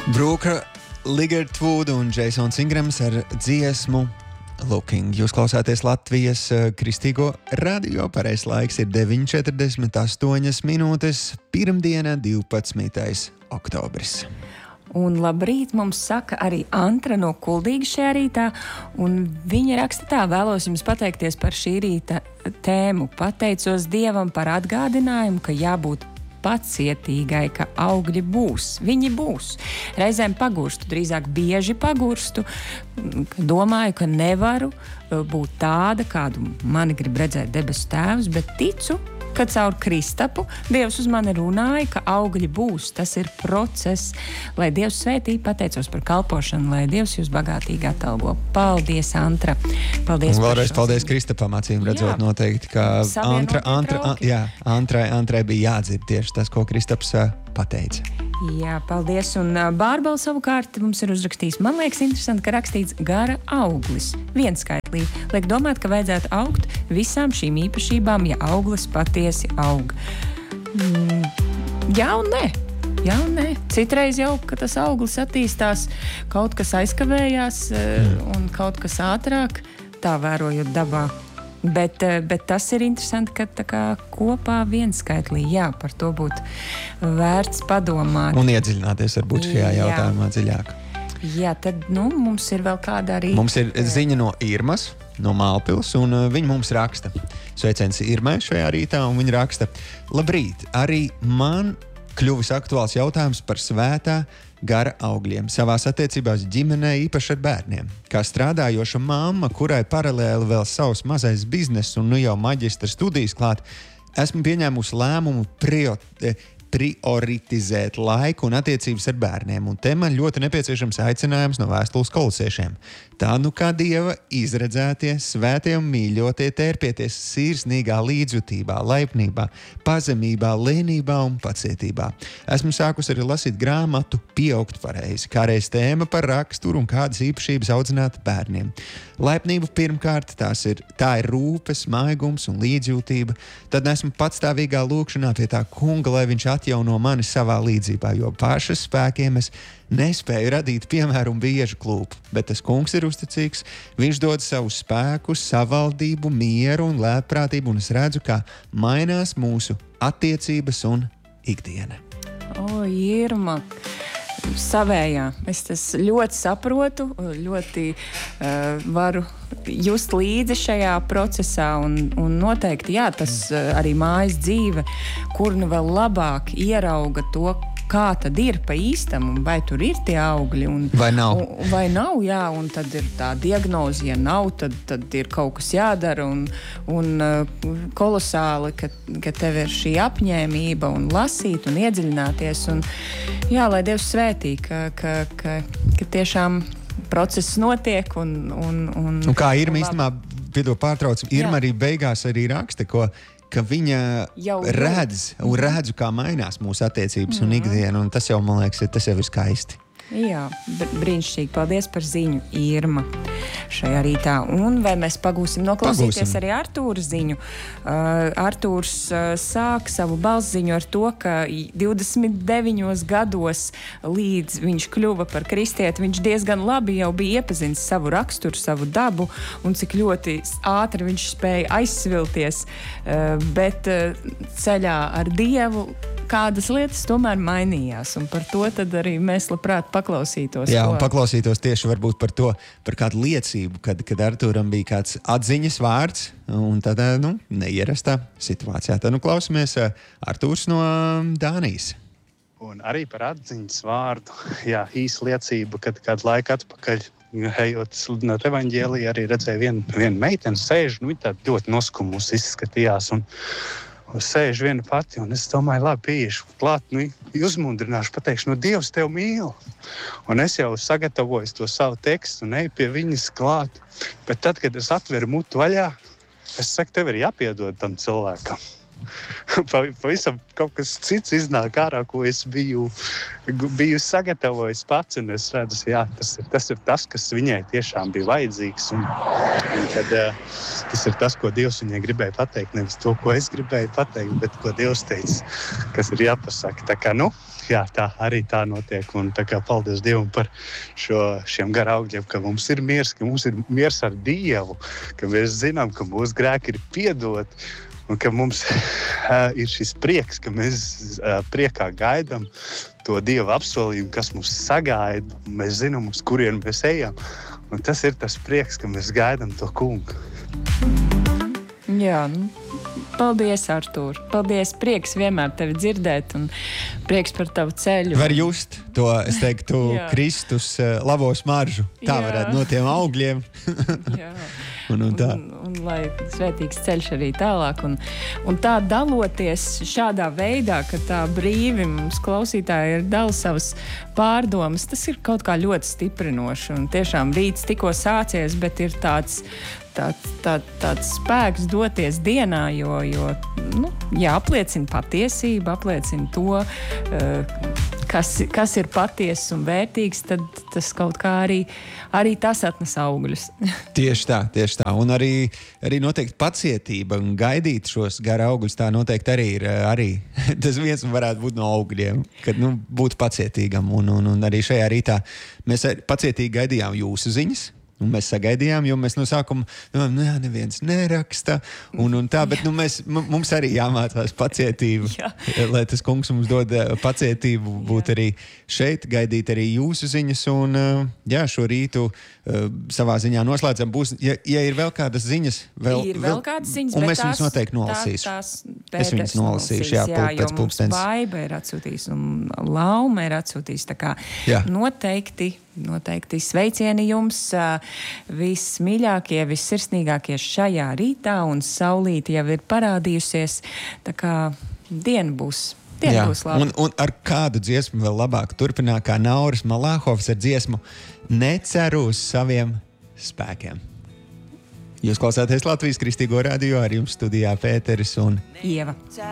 Brooke Ligertwood un Jasons Ingrams ar dziesmu Looking. Jūs klausāties Latvijas kristīgo radio. Pareizais laiks ir 9:48 minūtes. Pirmdiena, 12. oktobris. Un labrīt mums saka arī Antra no Kuldīgas šajā rītā, un viņa raksta tā: vēlos jums pateikties par šī rīta tēmu. Pateicos Dievam par atgādinājumu, ka jābūt pacietīgai, ka augļi būs. Viņi būs. Reizēm pagurstu, drīzāk bieži pagurstu. Domāju, ka nevaru būt tāda, kādu mani grib redzēt debesu tēvs, bet ticu, ka caur Kristapu Dievs uz mani runāja, ka augļi būs. Tas ir process. Lai Dievs svētī, pateicos par kalpošanu, lai Dievs jūs bagātīgi atalgo. Paldies, Antra! Paldies! Un vēlreiz paldies Kristapam, acīm redzot noteikti, ka Antrai bija jādzird tieši tas, ko Kristaps pateica. Jā, paldies. Un Bārbala savukārt mums ir uzrakstījis. Man liekas interesanti, ka rakstīts gara auglis. Vienskaitlī. Liek domāt, ka vajadzētu augt visām šīm īpašībām, ja auglis patiesi aug. Jā un nē. Jā un nē. Citreiz jau, ka tas auglis attīstās, kaut kas aizkavējās un kaut kas ātrāk, tā vērojot dabā. Bet tas ir interesanti, ka tā kā kopā vienskaitlī, jā, par to būtu vērts padomāt. Un iedziļināties varbūt šajā jautājumā dziļāk. Jā, tad mums ir vēl kāda arī... Mums ir ziņa no Irmas, no Mālpils, un viņa mums raksta. Sveiciens Irmai šajā rītā, un viņa raksta: labrīt, arī man kļuvis aktuāls jautājums par svētā gara augļiem savās attiecībās ģimenē, īpaši ar bērniem. Kā strādājoša mamma, kurai paralēli vēl savs mazais bizness un nu jau maģistra studijas klāt, esmu pieņēmusi lēmumu prioritizēt laiku un attiecības ar bērniem, un te man ļoti nepieciešams aicinājums no vēstules kolosiešiem. Tā nu kā Dieva izredzētie, svētie un mīļotie tērpieties sirsnīgā līdzjutībā, laipnībā, pazemībā, lēnībā un pacietībā. Esmu sākus arī lasīt grāmatu Pieaugt pareizi, kā reiz tēma par raksturu un kādas īpašības audzināt bērniem. Laipnība pirmkārt, tā ir rūpes, maigums un līdzjūtība. Tad esmu patstāvīgā lūkšanā pie tā kunga, lai viņš atjauno mani savā līdzībā, jo pašas spēkiem es nespēju radīt piemēru un biežu klūpu, bet tas kungs ir uzticīgs, viņš dod savu spēku, savaldību, mieru un lētprātību, un es redzu, kā mainās mūsu attiecības un ikdiena. Irma, savējā. Es tas ļoti saprotu, ļoti varu just līdzi šajā procesā, un noteikti, jā, tas arī mājas dzīve, kur nu vēl labāk ierauga to, kā tad ir pa īstam, un vai tur ir tie augļi. Vai nav. Vai nav, jā, un tad ir tā diagnoze, ja nav, tad ir kaut kas jādara, un kolosāli, ka tev ir šī apņēmība un lasīt un iedziļināties, un jā, lai Dievs svētī, ka tiešām process notiek, un kā Irma īstenībā, piedod pārtrauc, Irma arī beigās arī raksta, ka viņa redzu, kā mainās mūsu attiecības un ikdiena, un tas jau, man liekas, tas jau ir skaisti. Jā, brīnišķīgi. Paldies par ziņu, Irma, šajā rītā. Un vai mēs pagūsim noklausīties arī Artūra ziņu? Artūrs sāk savu balsziņu ar to, ka 29 gados līdz viņš kļuva par kristieti, viņš diezgan labi jau bija iepazinis savu raksturu, savu dabu, un cik ļoti ātri viņš spēja aizsvilties, bet ceļā ar Dievu kādas lietas tomēr mainījās, un par to tad arī mēs labprāt paklausītos. Jā, un paklausītos tieši varbūt par kādu liecību, kad Artūram bija kāds atziņas vārds, un tad, neierastā situācijā. Tad, klausamies Artūrs no Dānijas. Un arī par atziņas vārdu, jā, īsa liecība, kad kādu laiku atpakaļ, ejot sludināt evaņģēliju, arī redzēju vienu meiteni sēž, viņa tā ļoti noskumusi izskatījās, un sēž viena pati, un es domāju, labi, pieiešu klāt, uzmundrināšu, pateikšu, Dievs tev mīl. Un es jau sagatavoju to savu tekstu un eju pie viņas klāt. Bet tad, kad es atveru mutu vaļā, es saku, tev ir jāpiedod tam cilvēkam. pavisam kaut kas cits iznāk ārā, ko es biju sagatavojis pats. Un es redzu, jā, tas ir tas, kas viņai tiešām bija vajadzīgs. Un tad, tas ir tas, ko Dievs viņai gribēja pateikt. Nevis to, ko es gribēju pateikt, bet ko Dievs teica, kas ir jāpasaka. Tā kā, jā, tā arī tā notiek. Un tā kā paldies Dievam par šiem garaugļiem, ka mums ir miers, ka mums ir miers ar Dievu, ka mēs zinām, ka mūsu grēki ir piedoti un ka mums ir šis prieks, ka mēs priekā gaidām to Dieva apsolījumu, kas mums sagaida. Mēs zinām, uz kurien mēs ejam. Un tas ir tas prieks, ka mēs gaidām to kungu. Jā, paldies, Artūr. Paldies, prieks vienmēr tevi dzirdēt un prieks par tavu ceļu. Var just to, es teiktu, Kristus labo smaržu. Tā varētu no tiem augļiem. Jā. Un lai svētīgs ceļš arī tālāk. Un tā daloties šādā veidā, ka tā brīvi mums klausītāji ir dala savas pārdomas, tas ir kaut kā ļoti stiprinoši. Un tiešām rīts tikko sācies, bet ir tāds spēks doties dienā, jo apliecina patiesību, apliecina to, kas ir patiess un vērtīgs, tad tas kaut kā arī tas atnes augļus. Tieši tā. Un arī noteikti pacietība un gaidīt šos gara augļus, tā noteikti arī ir tas viens varētu būt no augļiem, kad būt pacietīgam. Un arī šajā rītā mēs pacietīgi gaidījām jūsu ziņas. Un mēs sagaidījām, jo mēs no sākuma domājam, neviens neraksta. Un tā, bet mums arī jāmācās pacietību. Lai tas kungs mums dod pacietību būt arī šeit, gaidīt arī jūsu ziņas. Un šo rītu savā ziņā noslēdzam. Būs, ja ir vēl kādas ziņas, vēl kādas ziņas, un mēs viņas noteikti nolasīšu. Es viņas nolasīšu, pēc pulkstens. Baiba ir atsūtījis un Lauma ir atsūtījis. Tā kā noteikti sveicieni jums, vismīļākie, vissirsnīgākie šajā rītā, un saulīte jau ir parādījusies, tā kā diena būs laba. Un ar kādu dziesmu vēl labāk turpināt, kā Nauris Malāhovs ar dziesmu Neceru uz saviem spēkiem. Jūs klausāties Latvijas Kristīgo radio, ar jums studijā Pēteris un Ieva.